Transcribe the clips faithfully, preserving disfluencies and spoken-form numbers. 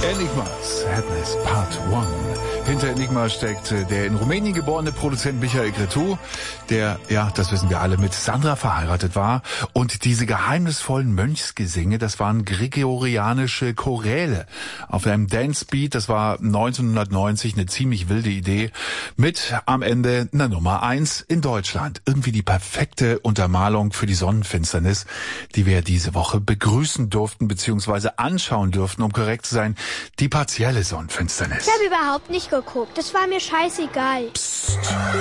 Enigma, Sadness Part eins. Hinter Enigma steckt der in Rumänien geborene Produzent Michael Cretu, der, ja, das wissen wir alle, mit Sandra verheiratet war. Und diese geheimnisvollen Mönchsgesänge, das waren gregorianische Choräle auf einem Dancebeat. Das war neunzehnhundertneunzig eine ziemlich wilde Idee. Mit am Ende einer Nummer eins in Deutschland. Irgendwie die perfekte Untermalung für die Sonnenfinsternis, die wir diese Woche begrüßen durften, beziehungsweise anschauen durften, um korrekt zu sein. Die partielle Sonnenfinsternis. Ich habe überhaupt nicht geguckt. Das war mir scheißegal. Psst.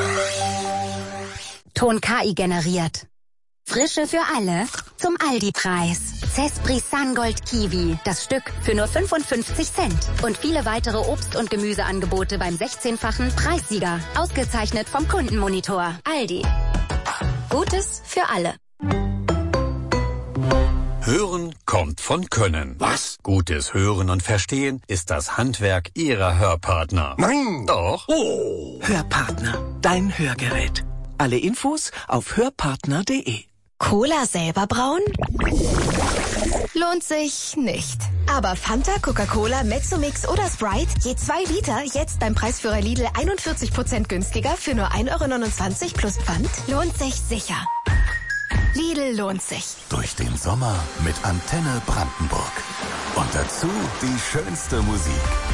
Ton K I generiert. Frische für alle zum Aldi-Preis. Cespri Sungold Kiwi. Das Stück für nur fünfundfünfzig Cent. Und viele weitere Obst- und Gemüseangebote beim sechzehnfachen Preissieger. Ausgezeichnet vom Kundenmonitor. Aldi. Gutes für alle. Hören kommt von Können. Was? Gutes Hören und Verstehen ist das Handwerk Ihrer Hörpartner. Nein! Doch. Oh! Hörpartner, dein Hörgerät. Alle Infos auf hörpartner punkt de. Cola selber brauen? Lohnt sich nicht. Aber Fanta, Coca-Cola, Mezzomix oder Sprite, je zwei Liter, jetzt beim Preisführer Lidl einundvierzig Prozent günstiger für nur ein Euro neunundzwanzig plus Pfand, lohnt sich sicher. Lidl lohnt sich. Durch den Sommer mit Antenne Brandenburg. Und dazu die schönste Musik.